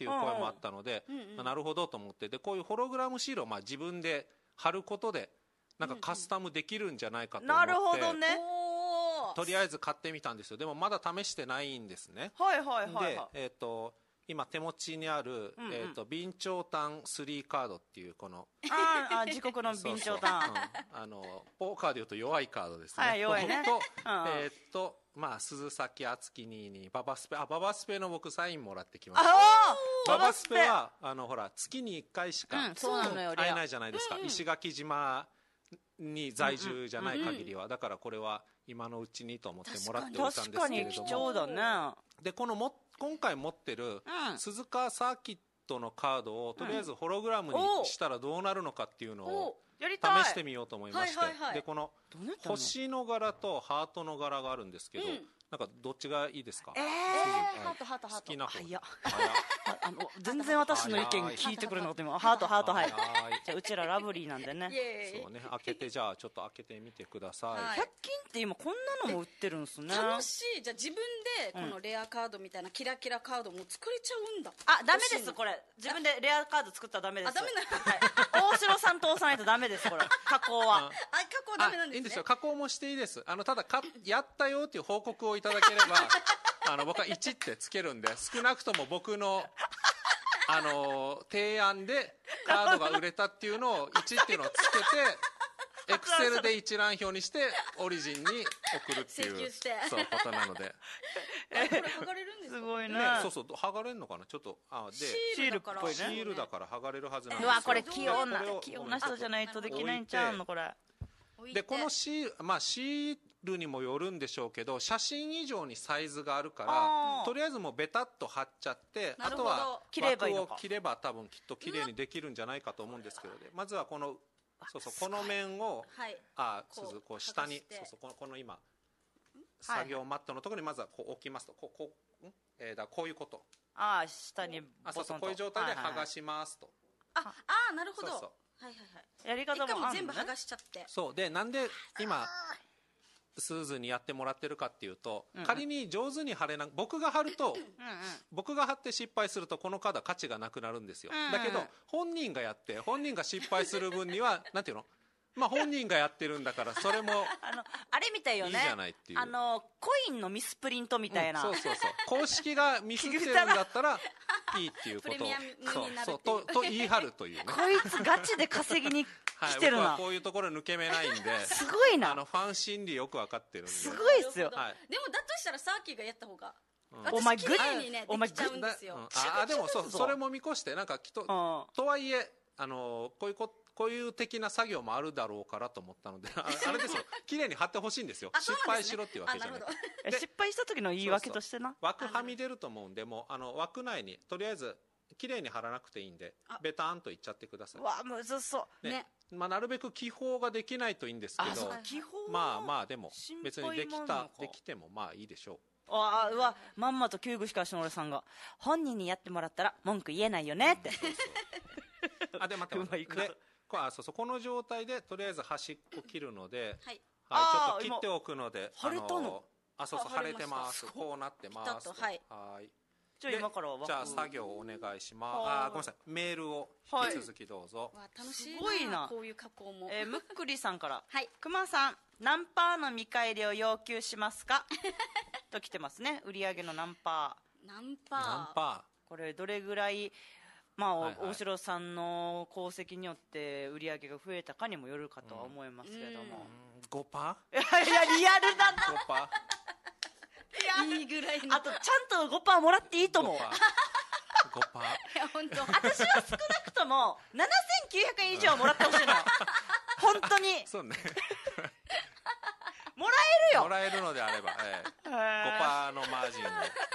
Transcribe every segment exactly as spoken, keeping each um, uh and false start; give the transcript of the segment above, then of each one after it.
っていう声もあったので、うんうん、まあ、なるほどと思って、でこういうホログラムシールをまあ自分で貼ることでなんかカスタムできるんじゃないかと思って、うんうん、なるほどね、とりあえず買ってみたんですよ。でもまだ試してないんですね。 はいはいはい、はい、 で、えーと今手持ちにある、うんうん、えーと備長炭スリーカードっていうこのああ自国の備長炭そうそう、うん、あのポーカーでいうと弱いカードですね、 はい、弱いねと、えー、っとまあ鈴崎敦樹ににババスペあババスペの僕サインもらってきました。ババスペはあのほら月にいっかいしか、うん、そうなのよ、会えないじゃないですか、うんうん、石垣島に在住じゃない限りは、うんうん、だからこれは今のうちにと思ってもらっておいたんですけれども、確かに貴重だね。でこのも今回持ってる鈴鹿サーキットのカードをとりあえずホログラムにしたらどうなるのかっていうのを試してみようと思いまして、でこの星の柄とハートの柄があるんですけど、うん、なんかどっちがいいですか？ えー、ハートハートハート、好きな方。早っあの全然私の意見聞いてくれなかった今。ハートハート、はい。じゃあうちらラブリーなんでね。 そうね、開けてじゃあちょっと開けてみてください。 はい、ひゃく均って今こんなのも売ってるんですね。 楽しい。じゃあ自分でこのレアカードみたいなキラキラカードも作れちゃうんだ。 あ、ダメですこれ。自分でレアカード作ったらダメです。 あ、ダメなの。 はい。大城さん通さないとダメですこれ。加工は。 あ、加工ダメなんですね。 いいんですよ。加工もしていいです。あのただかやったよっていう報告をいただければあの僕はいちってつけるんで、少なくとも僕のあの提案でカードが売れたっていうのをいちっていうのをつけてエクセルで一覧表にしてオリジンに送るっていうそうことなのでえこれ剥がれるんですか？ すごいね。 ね、そうそう剥がれるのかな、ちょっとあでシールだからシールだから剥がれるはずなんですよ。 よ。 うわこれ器用な器用な人じゃないとできないんちゃうのこれ。 でこのシール、まあ、シールにもよるんでしょうけど写真以上にサイズがあるからとりあえずもうベタっと貼っちゃって、あとは枠を切れば多分きっと綺麗にできるんじゃないかと思うんですけど、ね、まずはこのそうそうこの面を、はい、あこうこう下にそうそうこのこの今作業マットのところにまずはこう置きますと、こうこう、えー、だこういうこと、 ああ下にボタンと、 あそうそうこういう状態で剥がしますと、 はいはいはい、ああなるほど、そうそうはいはいはい、 やり方もあるのね。 全部剥がしちゃって。 そうでなんで今スーズにやってもらってるかっていうと、うんうん、仮に上手に貼れな僕が貼ると、うんうん、僕が貼って失敗するとこのカードは価値がなくなるんですよ、うんうん、だけど本人がやって本人が失敗する分にはなんていうの、まあ本人がやってるんだからそれもあのあれみたいよね、 いいじゃないっていう、 あのコインのミスプリントみたいな、 うん、そうそうそう公式がミスってるんだったらいいっていうことをそうそうとと言い張るというねこいつガチで稼ぎに来てるな、はい、僕はこういうところ抜け目ないんですごいな、 あのファン心理よく分かってるんですごいっすよ、 はい、でもだとしたらサーキーがやった方が、うん、 お前私綺麗にねできちゃうんですよ、 うん、あでもそうそれも見越してなんかきっと、うん、とはいえあのこういうことこういう的な作業もあるだろうからと思ったので あ, あれですよ綺麗に貼ってほしいんですよ失敗しろっていうわけじゃないで失敗した時の言い訳としてな、 そうそう枠はみ出ると思うんでもうあの枠内にとりあえず綺麗に貼らなくていいんでベターンといっちゃってください。 わむずそう、 ねね、まあ、なるべく気泡ができないといいんですけど、まあまあでも別にできたできてもまあいいでしょう。 あうわまんまと旧具しかしの俺さんが本人にやってもらったら文句言えないよねってそうそうあで待って待ってでこあそうそうこの状態でとりあえず端っこ切るので、はいはい、ちょっと切っておくので腫れたのあそうそう腫れてますこうなってますはいはいじゃあ今からはじゃあ作業をお願いしますあごめんなさいメールを引き続きどうぞ、 はい、楽しいなすごいなこういう加工も、 えー、むっくりさんからはいくまさん何パーの見返りを要求しますかと来てますね。売上の何パー何パー何パーこれどれぐらいまあ、はいはい、大城さんの功績によって売り上げが増えたかにもよるかとは思いますけれども、 うん、ごパー いやリアルだなごパーいいぐらいのあとちゃんと ごパー もらっていいと思うごパーいや本当私は少なくともななせんきゅうひゃくえん以上もらってほしいの本当にそうねもらえるよもらえるのであれば、ええ、ごパーのマージンで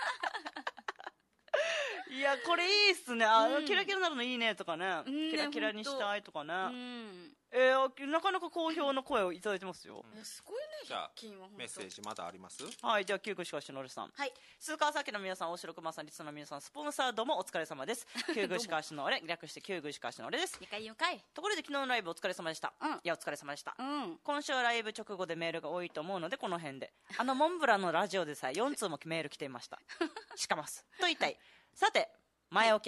いやこれいいっすねあ、うん、キラキラなるのいいねとかね、うん、キラキラにしたいとかね、うん、えー、なかなか好評の声をいただいてますよ、 うん、すごいね。 じゃあメッセージまだあります？ はいじゃあ旧具しかしのるさん、はい、鈴川さきの皆さん大城熊さんリスナーの皆さんスポンサーどうもお疲れ様です旧具しかしの俺略して旧具しかしの俺ですにかいよんかいところで昨日のライブお疲れ様でした、うん、いやお疲れ様でした、うん、今週はライブ直後でメールが多いと思うのでこの辺であのモンブランのラジオでさえよん通もメール来ていましたしかますと言いたい。さて前置き